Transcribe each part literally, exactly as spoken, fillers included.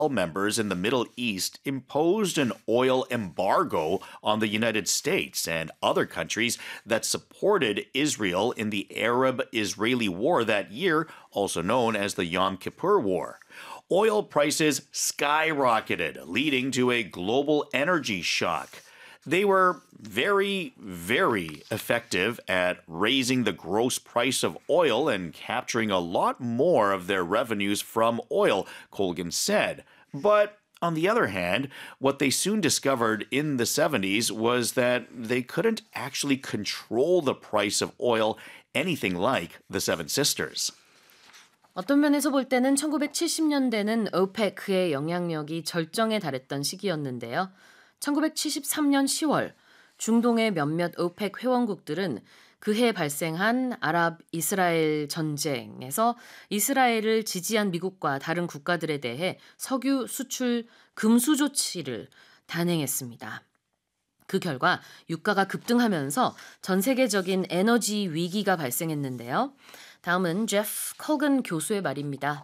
members in the Middle East imposed an oil embargo on the United States and other countries that supported Israel in the Arab-Israeli War that year, also known as the Yom Kippur War. Oil prices skyrocketed, leading to a global energy shock. They were very, very effective at raising the gross price of oil and capturing a lot more of their revenues from oil, Colgan said. But on the other hand, what they soon discovered in the seventies was that they couldn't actually control the price of oil anything like the Seven Sisters. 어떤 면에서 볼 때는 천구백칠십 년대는 오펙의 영향력이 절정에 달했던 시기였는데요. 천구백칠십삼 년 시월 중동의 몇몇 오펙 회원국들은 그해 발생한 아랍-이스라엘 전쟁에서 이스라엘을 지지한 미국과 다른 국가들에 대해 석유 수출 금수 조치를 단행했습니다. 그 결과 유가가 급등하면서 전 세계적인 에너지 위기가 발생했는데요. 다음은 제프 컬건 교수의 말입니다.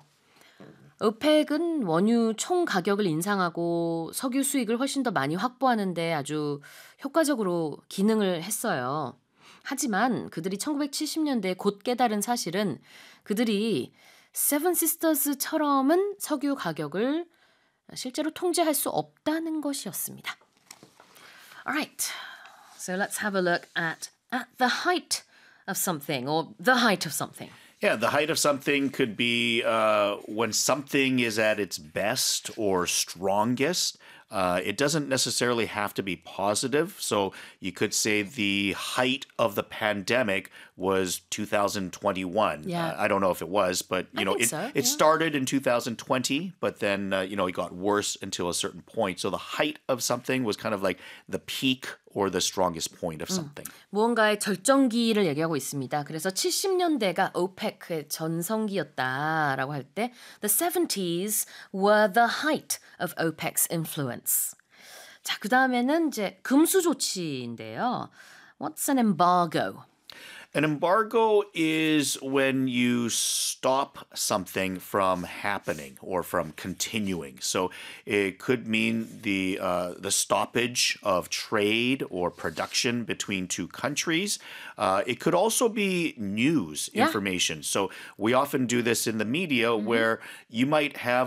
오펙은 원유 총 가격을 인상하고 석유 수익을 훨씬 더 많이 확보하는 데 아주 효과적으로 기능을 했어요. 하지만 그들이 천구백칠십 년대에 곧 깨달은 사실은 그들이 세븐 시스터즈처럼은 석유 가격을 실제로 통제할 수 없다는 것이었습니다. Alright, so let's have a look at, at the height of something or the height of something. Yeah, the height of something could be uh, when something is at its best or strongest. Uh, it doesn't necessarily have to be positive. So you could say the height of the pandemic was two thousand twenty-one. Yeah. Uh, I don't know if it was, but you I know, think it, so, it yeah. started in two thousand twenty, but then uh, you know, it got worse until a certain point. So the height of something was kind of like the peak or the strongest point of something. 무언가의 절정기를 얘기하고 있습니다. 그래서 칠십 년대가 오펙의 전성기였다라고 할 때 the seventies were the height of OPEC's influence. 자, 그 다음에는 이제 금수 조치인데요. What's an embargo? An embargo is when you stop something from happening or from continuing. So it could mean the uh, the stoppage of trade or production between two countries. Uh, it could also be news Yeah. information. So we often do this in the media where you might have